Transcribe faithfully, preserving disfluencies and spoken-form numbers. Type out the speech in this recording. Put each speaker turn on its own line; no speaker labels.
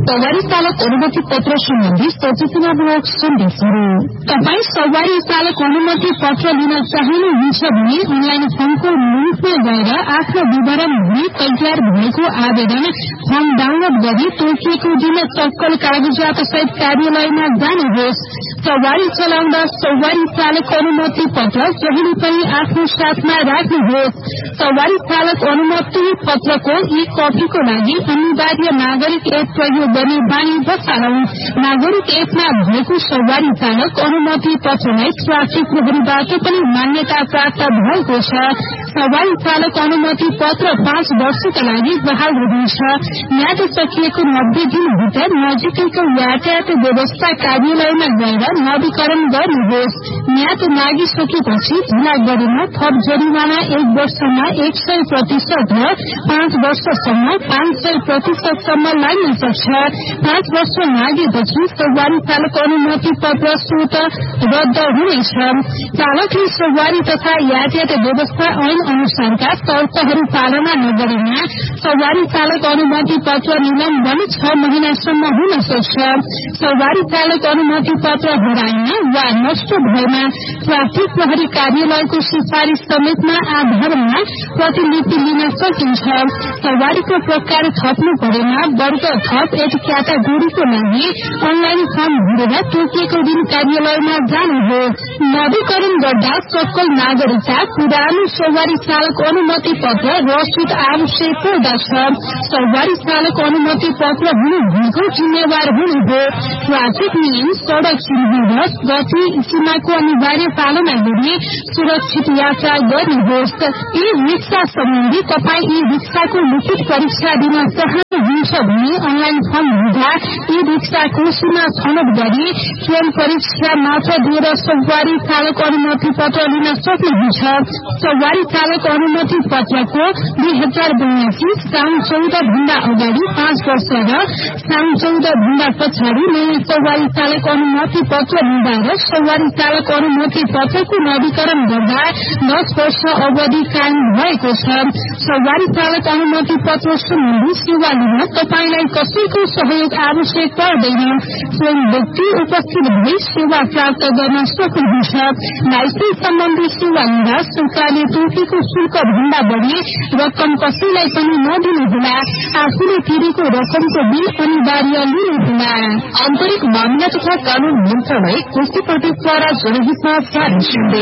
सवारी चालक अनुमति पत्र सम्बन्धी सचेतनामूलक सन्देशहरू। तपाईँ सवारी चालक अनुमति पत्र लिन चाहनुहुन्छ भने अनलाइन फर्मको लिंकमा गएर आफ्नो विवरण भरी तयार भएको आवेदन फर्म डाउनलोड गरी तोकिएको दिन तत्काल कागजात सहित कार्यालयमा जानुहोस्। सवारी चलाउँदा सवारी चालक अनुमति पत्र जहिले पनि आफ्नो साथमा राख्नुहोस्। सवारी चालक अनुमति पत्रको ई कपीको लागि अनिवार्य नागरिक एप प्रयोग गर्ने बानी बसालौं। नागरिक एपमा भएको सवारी चालक अनुमति पत्रलाई ट्राफिक प्रहरीबाट पनि मान्यता प्राप्त भएको छ। सवारी चालक अनुमति पत्र पाँच वर्षका लागि बहाल रहन्छ। म्याद सकिएको नब्बे दिनभित्र नजिकैको यातायात व्यवस्था कार्यालयमा गएर नवीकरण गर्नुहोस्। म्याद नागिसकेपछि ढिला गरेर थप जरिमाना एक वर्षमा एक सय प्रतिशत र पाँच वर्षसम्म पाँच सय प्रतिशतसम्म लाग्न सक्छ। पाँच वर्ष लागेपछि सवारी चालक अनुमति पत्र स्वत रद्द हुनेछ। चालकले सवारी तथा यातायात व्यवस्था ऐन अनुसारका शर्तहरू पालना नगरेमा सवारी चालक अनुमति पत्र निलम्बन छ महिनासम्म हुन सक्छ। सवारी चालक अनुमति पत्र हराएमा वा नष्ट भएमा ट्राफिक प्रहरी कार्यालयको सिफारिश समेतमा आधारमा प्रतिलिपि लिन सकिन्छ। सवारीको प्रकार थप्नु परेमा वर्ग थप एक क्याटेगोरीको लागि अनलाइन फर्म भरेर तोकिएको दिन कार्यालयमा जानुहोस्। नवीकरण गर्दा सकल नागरिकता पुरानो सवारी चालक अनुमति पत्र रसिद आवश्यक पर्दछ। सवारी चालक अनुमति पत्र हुनु भनेको जिम्मेवार हुनु हो। ट्राफिक नियम सड़क चिन्ह र गति सीमाको अनिवार्य पालना गरी सुरक्षित यात्रा गर्नुहोस्। ई रिक्सा सम्बन्धी तपाईँ ई रिक्साको लिखित परीक्षा दिन चाहनुहुन्छ भने अनलाइन फर्म हुँदा ई रिक्साको सीमा छनौट गरी ट्रेन परीक्षा मात्र दिएर सवारी चालक अनुमति पत्र लिन सक्नुहुन्छ। सवारी चालक अनुमति पत्रको दुई हजार बयासी साउन चौध भन्दा अगाडि पाँच वर्ष र साउन चौध भन्दा पछाडि नयाँ सवारी चालक अनुमति पत्र लिँदा र सवारी चालक अनुमति पत्रको नवीकरण गर्दा दस वर्ष अवधि कायम भएको छ। सवारी चालक अनुमति पत्र सम्बन्धी सेवा लिन तपाईलाई कसैको सहयोग आवश्यक पर्दैन। स्वयं व्यक्ति उपस्थित भई सेवा प्राप्त गर्न सक्नुहुन्छ। लाइसेन्स सम्बन्धी सेवा लिँदा सरकारले तोकेको शुल्क भन्दा बढी रकम कसैलाई पनि नदिनुहोला। आफूले तिरेको रकमको बिल अनिवार्य लिनुहोला। आन्तरिक मामिला तथा कानून मन्त्रालय कृषि प्रतिद्वारा जनहितमा जारी